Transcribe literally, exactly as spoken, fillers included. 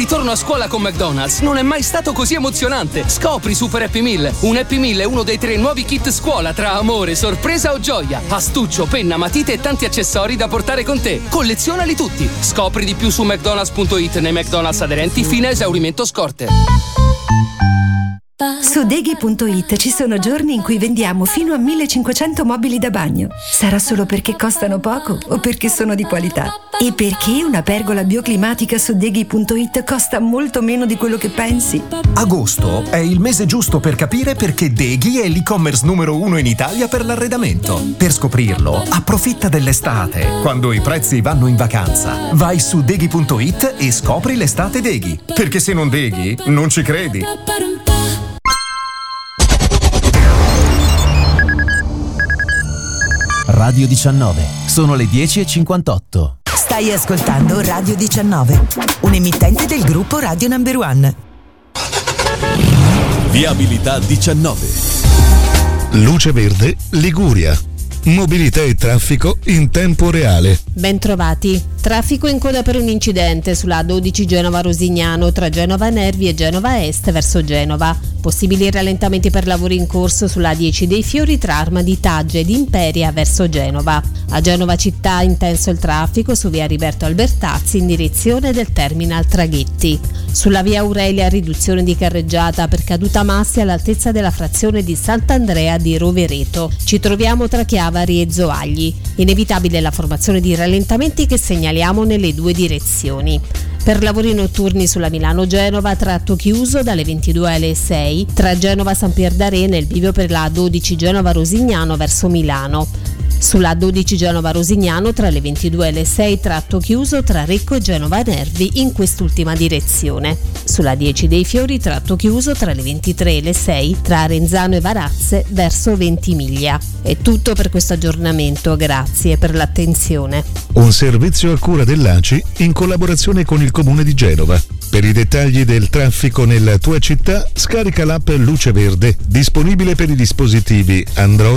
ritorno a scuola con McDonald's non è mai stato così emozionante. Scopri Super Happy Meal. Un Happy Meal è uno dei tre nuovi kit scuola tra amore, sorpresa o gioia. Astuccio, penna, matite e tanti accessori da portare con te. Collezionali tutti. Scopri di più su mcdonalds punto it nei McDonald's aderenti fino a esaurimento scorte. Su deghi punto it ci sono giorni in cui vendiamo fino a millecinquecento mobili da bagno. Sarà solo perché costano poco o perché sono di qualità? E perché una pergola bioclimatica su deghi punto it costa molto meno di quello che pensi? Agosto è il mese giusto per capire perché Deghi è l'e-commerce numero uno in Italia per l'arredamento. Per scoprirlo, approfitta dell'estate, quando i prezzi vanno in vacanza. Vai su deghi punto it e scopri l'estate Deghi. Perché se non Deghi, non ci credi. Radio diciannove, sono le dieci e cinquantotto. Stai ascoltando Radio diciannove, un emittente del gruppo Radio Number One. Viabilità diciannove. Luce Verde, Liguria. Mobilità e traffico in tempo reale. Bentrovati. Traffico in coda per un incidente sulla A dodici Genova-Rosignano tra Genova Nervi e Genova Est verso Genova. Possibili rallentamenti per lavori in corso sulla A dieci dei Fiori tra Arma di Taggia ed Imperia verso Genova. A Genova città intenso il traffico su via Riberto Albertazzi in direzione del terminal traghetti. Sulla via Aurelia riduzione di carreggiata per caduta massi all'altezza della frazione di Sant'Andrea di Rovereto. Ci troviamo tra Chiavari e Zoagli. Inevitabile la formazione di rallentamenti che segnaliamo nelle due direzioni. Per lavori notturni sulla Milano-Genova tratto chiuso dalle ventidue alle sei, tra Genova San Pierdarè nel bivio per la A dodici Genova-Rosignano verso Milano. Sulla A dodici Genova-Rosignano tra le ventidue e le sei tratto chiuso tra Recco e Genova Nervi in quest'ultima direzione. Sulla A dieci dei Fiori tratto chiuso tra le ventitré e le sei tra Arenzano e Varazze verso Ventimiglia. È tutto per questo aggiornamento, grazie per l'attenzione. Un servizio a cura dell'A C I in collaborazione con il Comune di Genova. Per i dettagli del traffico nella tua città, scarica l'app Luce Verde, disponibile per i dispositivi Android